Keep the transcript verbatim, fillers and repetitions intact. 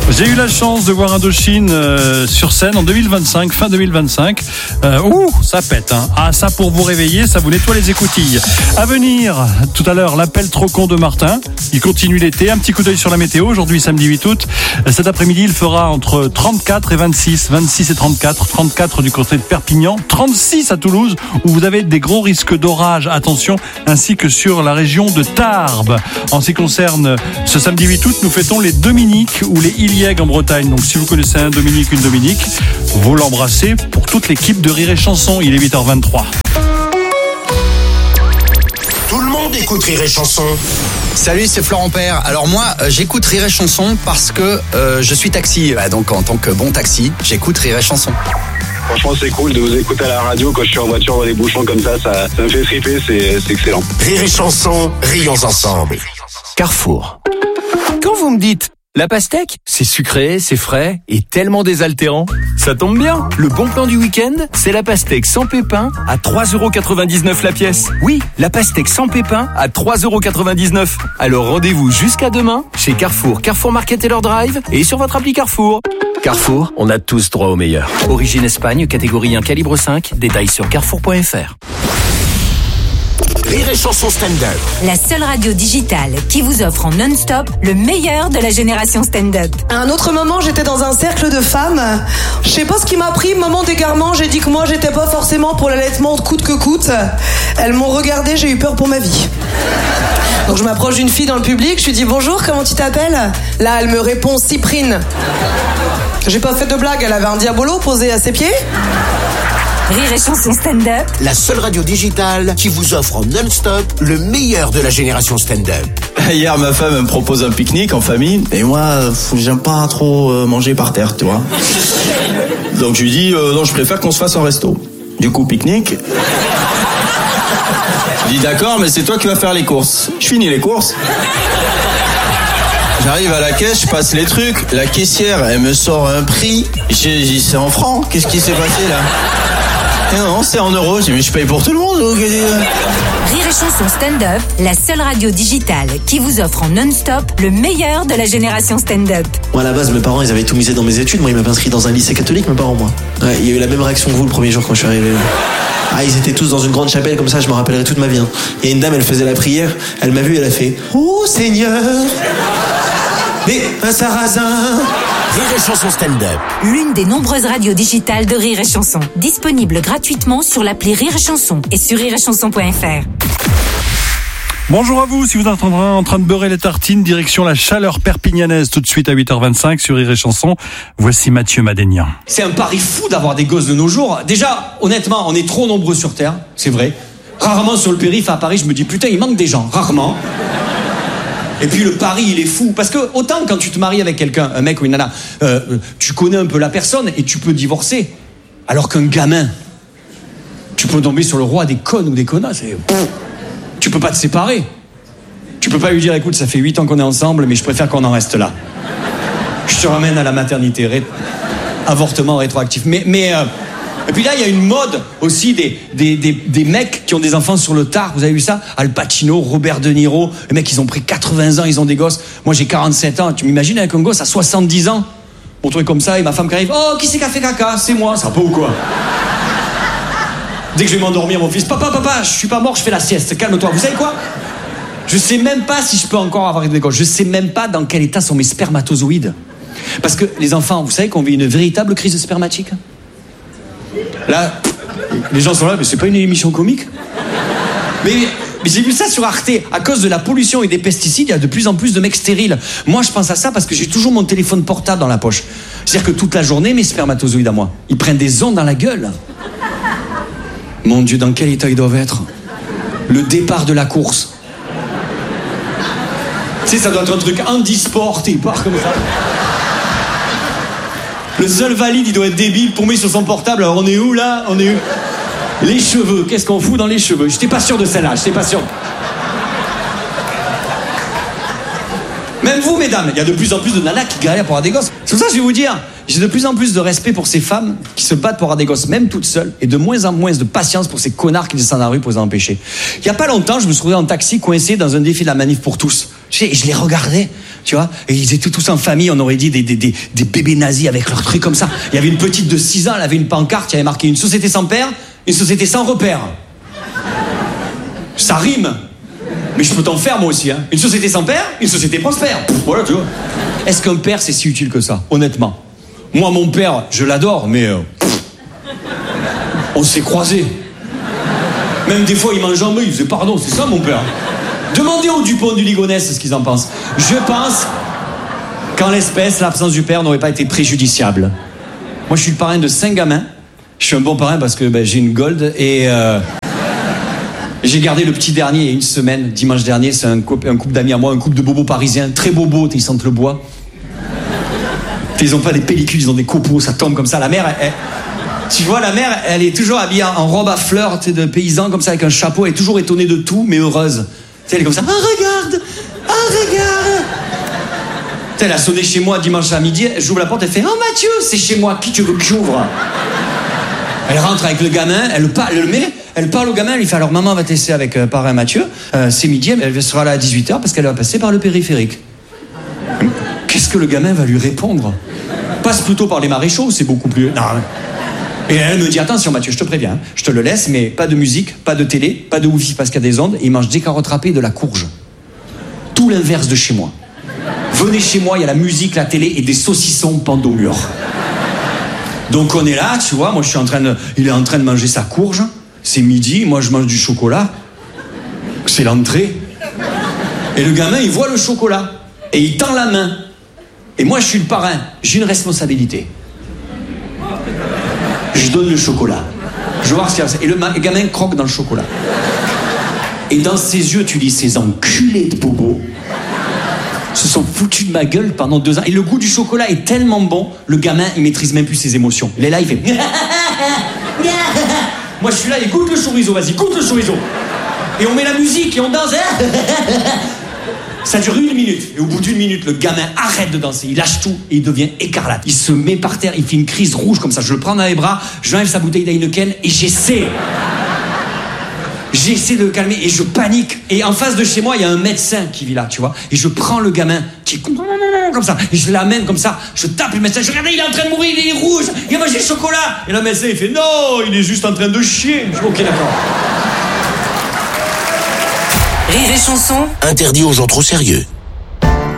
J'ai eu la chance de voir Indochine euh, sur scène en deux mille vingt-cinq, fin deux mille vingt-cinq. Euh, ouh, ça pète, hein. Ah, ça pour vous réveiller, ça vous nettoie les écoutilles. À venir, tout à l'heure, l'appel trop con de Martin. Il continue l'été. Un petit coup d'œil sur la météo. Aujourd'hui, samedi huit août. Cet après-midi, il fera entre trente-quatre et vingt-six. vingt-six et trente-quatre. trente-quatre du côté de Perpignan. trente-six à Toulouse, où vous avez des gros risques d'orage. Attention, ainsi que sur la région de Tarbes. En ce qui concerne ce samedi huit août, nous fêtons les Dominiques ou les Iliègues en Bretagne. Donc si vous connaissez un Dominique, une Dominique, vous l'embrassez pour toute l'équipe de Rire et Chanson. Il est huit heures vingt-trois. Tout le monde écoute Rire et Chanson. Salut, c'est Florent Père. Alors moi, euh, j'écoute Rire et Chanson parce que euh, je suis taxi. Bah, donc en tant que bon taxi, j'écoute Rire et Chanson. Franchement, c'est cool de vous écouter à la radio quand je suis en voiture dans les bouchons comme ça. Ça, ça me fait triper, c'est, c'est excellent. Rire et Chanson, rions ensemble. Carrefour. Quand vous me dites la pastèque, c'est sucré, c'est frais et tellement désaltérant, ça tombe bien. Le bon plan du week-end, c'est la pastèque sans pépins à trois euros quatre-vingt-dix-neuf la pièce. Oui, la pastèque sans pépins à trois euros quatre-vingt-dix-neuf. Alors rendez-vous jusqu'à demain chez Carrefour, Carrefour Market Taylor Drive et sur votre appli Carrefour. Carrefour, on a tous droit au meilleur. Origine Espagne, catégorie un, calibre cinq. Détails sur carrefour point f r. Rire et Chanson stand-up. La seule radio digitale qui vous offre en non-stop le meilleur de la génération stand-up. À un autre moment, j'étais dans un cercle de femmes. Je sais pas ce qui m'a pris, moment d'égarement, j'ai dit que moi, j'étais pas forcément pour l'allaitement coûte que coûte. Elles m'ont regardé, j'ai eu peur pour ma vie. Donc je m'approche d'une fille dans le public, je lui dis bonjour, comment tu t'appelles? Là, elle me répond Cyprine. J'ai pas fait de blague, elle avait un diabolo posé à ses pieds. Rire et Chanson stand-up. La seule radio digitale qui vous offre en non-stop le meilleur de la génération stand-up. Hier, ma femme me propose un pique-nique en famille. Et moi, j'aime pas trop manger par terre, tu vois. Donc je lui dis, euh, non, je préfère qu'on se fasse un resto. Du coup, pique-nique. Je dis, d'accord, mais c'est toi qui vas faire les courses. Je finis les courses. J'arrive à la caisse, je passe les trucs. La caissière, elle me sort un prix. J'ai dit, c'est en francs. Qu'est-ce qui s'est passé là? Et non, c'est en euros. J'ai dit, mais je paye pour tout le monde. Donc... Rire et Chanson stand-up, la seule radio digitale qui vous offre en non-stop le meilleur de la génération stand-up. Moi, à la base, mes parents, ils avaient tout misé dans mes études. Moi, ils m'avaient inscrit dans un lycée catholique, mes parents, moi. Ouais, il y a eu la même réaction que vous le premier jour quand je suis arrivé. Ah, ils étaient tous dans une grande chapelle, comme ça, je me rappellerai toute ma vie. Hein. Et une dame, elle faisait la prière. Elle m'a vu, elle a fait « Oh, Seigneur !» Mais un sarrasin. Rire et Chanson stand-up. L'une des nombreuses radios digitales de Rire et Chanson. Disponible gratuitement sur l'appli Rire et Chanson et sur rire et chanson point f r. Bonjour à vous, si vous êtes en train de beurrer les tartines, direction la chaleur perpignanaise tout de suite à huit heures vingt-cinq sur Rire et Chanson. Voici Mathieu Madénian. C'est un pari fou d'avoir des gosses de nos jours. Déjà, honnêtement, on est trop nombreux sur Terre, c'est vrai. Rarement sur le périph' à Paris, je me dis putain, il manque des gens, rarement. Et puis le pari, il est fou. Parce que autant quand tu te maries avec quelqu'un, un mec ou une nana, euh, tu connais un peu la personne et tu peux divorcer. Alors qu'un gamin, tu peux tomber sur le roi des connes ou des connasses. Et, pff, tu peux pas te séparer. Tu peux pas lui dire, écoute, ça fait huit ans qu'on est ensemble, mais je préfère qu'on en reste là. Je te ramène à la maternité. Ré... Avortement rétroactif. Mais... mais euh... Et puis là, il y a une mode aussi des, des, des, des mecs qui ont des enfants sur le tard. Vous avez vu ça? Al Pacino, Robert De Niro. Les mecs, ils ont pris quatre-vingts ans, ils ont des gosses. Moi, j'ai quarante-sept ans. Tu m'imagines avec un gosse à soixante-dix ans? Mon truc comme ça, et ma femme qui arrive. Oh, qui c'est qui a fait caca? C'est moi. Ça va pas ou quoi? Dès que je vais m'endormir, mon fils. Papa, papa, je suis pas mort, je fais la sieste. Calme-toi. Vous savez quoi? Je sais même pas si je peux encore avoir des gosses. Je sais même pas dans quel état sont mes spermatozoïdes. Parce que les enfants, vous savez qu'on vit une véritable crise spermatique. Là, les gens sont là, mais c'est pas une émission comique. Mais, mais j'ai vu ça sur Arte. À cause de la pollution et des pesticides, il y a de plus en plus de mecs stériles. Moi, je pense à ça parce que j'ai toujours mon téléphone portable dans la poche. C'est-à-dire que toute la journée, mes spermatozoïdes à moi, ils prennent des ondes dans la gueule. Mon Dieu, dans quel état ils doivent être? Le départ de la course. Tu sais, ça doit être un truc handisport, il part comme ça. Le seul valide, il doit être débile, paumé sur son portable. Alors on est où là? On est où? Les cheveux, qu'est-ce qu'on fout dans les cheveux? J'étais pas sûr de celle-là, j'étais pas sûr. Même vous, mesdames, il y a de plus en plus de nanas qui galèrent pour avoir des gosses. C'est pour ça que je vais vous dire, J'ai de plus en plus de respect pour ces femmes qui se battent pour avoir des gosses, même toutes seules, et de moins en moins de patience pour ces connards qui descendent dans la rue pour les empêcher. Il y a pas longtemps, je me suis retrouvé en taxi coincé dans un défi de la manif pour tous. Tu sais, et je les regardais, tu vois, et ils étaient tous en famille, on aurait dit des, des, des, des bébés nazis avec leurs trucs comme ça. Il y avait une petite de six ans, elle avait une pancarte, il y avait marqué une société sans père, une société sans repère. Ça rime. Mais je peux t'en faire moi aussi, hein. Une société sans père, une société prospère. Pff, voilà, tu vois. Est-ce qu'un père c'est si utile que ça, honnêtement? Moi, mon père, je l'adore, mais euh, pff, on s'est croisés. Même des fois, il m'enjambait, il faisait pardon, c'est ça mon père. Demandez aux Dupont du Ligonnès ce qu'ils en pensent. Je pense qu'en l'espèce, l'absence du père n'aurait pas été préjudiciable. Moi, je suis le parrain de cinq gamins. Je suis un bon parrain parce que ben, j'ai une gold et euh, j'ai gardé le petit dernier il y a une semaine, dimanche dernier. C'est un couple, un couple d'amis à moi, un couple de bobos parisiens, très bobos, ils sentent le bois. Ils ont pas des pellicules, ils ont des copeaux, ça tombe comme ça. La mère, elle, elle, tu vois, la mère, elle est toujours habillée en robe à fleurs, tu sais, de paysan, comme ça, avec un chapeau, elle est toujours étonnée de tout, mais heureuse. Tu sais, elle est comme ça, ah, regarde, ah, regarde. Tu sais, elle a sonné chez moi dimanche à midi, j'ouvre la porte, elle fait, oh Mathieu, c'est chez moi, qui tu veux que j'ouvre? Elle rentre avec le gamin, elle, parle, elle le met, elle parle au gamin, elle lui fait, alors maman va te laisser avec euh, parrain Mathieu, euh, c'est midi, elle sera là à dix-huit heures parce qu'elle va passer par le périphérique. Qu'est-ce que le gamin va lui répondre? Passe plutôt par les maréchaux, c'est beaucoup plus... Non. Et elle me dit, attention Mathieu, je te préviens, je te le laisse, mais pas de musique, pas de télé, pas de wifi parce qu'il y a des ondes, et il mange des carottes râpées et de la courge. Tout l'inverse de chez moi. Venez chez moi, il y a la musique, la télé et des saucissons pendus au mur. Donc on est là, tu vois, moi je suis en train de... Il est en train de manger sa courge, c'est midi, moi je mange du chocolat, c'est l'entrée. Et le gamin, il voit le chocolat, et il tend la main. Et moi, je suis le parrain. J'ai une responsabilité. Je donne le chocolat. Je veux voir ce qu'il y a. Et le gamin croque dans le chocolat. Et dans ses yeux, tu dis, ces enculés de bobos se sont foutus de ma gueule pendant deux ans. Et le goût du chocolat est tellement bon, le gamin, il maîtrise même plus ses émotions. Il est là, il fait... Moi, je suis là, il goûte le chorizo, vas-y, goûte le chorizo. Et on met la musique et on danse. Ça dure une minute. Et au bout d'une minute, le gamin arrête de danser. Il lâche tout et il devient écarlate. Il se met par terre, il fait une crise rouge comme ça. Je le prends dans les bras, je lui enlève sa bouteille d'Heineken et j'essaie. J'essaie de le calmer et je panique. Et en face de chez moi, il y a un médecin qui vit là, tu vois. Et je prends le gamin qui est comme ça. Et je l'amène comme ça. Je tape le médecin. Je regarde, il est en train de mourir, il est rouge. Il a mangé le chocolat. Et le médecin, il fait non, il est juste en train de chier. Je dis ok, d'accord. Rire et chanson. Interdit aux gens trop sérieux.